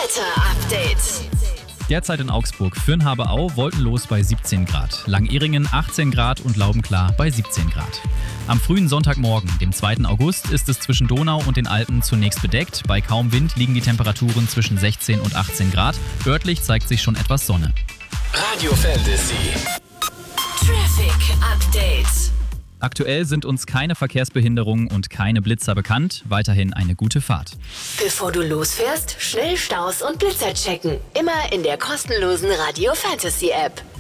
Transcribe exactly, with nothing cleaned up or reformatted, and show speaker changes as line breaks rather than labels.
Wetter-Update.
Derzeit in Augsburg, Fürnhabe-Au, wolkenlos bei siebzehn Grad. Langieringen achtzehn Grad und Laubenklar bei siebzehn Grad. Am frühen Sonntagmorgen, dem zweiten August, ist es zwischen Donau und den Alpen zunächst bedeckt. Bei kaum Wind liegen die Temperaturen zwischen sechzehn und achtzehn Grad. Örtlich zeigt sich schon etwas Sonne.
Radio Fantasy. Traffic Update.
Aktuell sind uns keine Verkehrsbehinderungen und keine Blitzer bekannt. Weiterhin eine gute Fahrt.
Bevor du losfährst, schnell Staus und Blitzer checken. Immer in der kostenlosen Radio Fantasy App.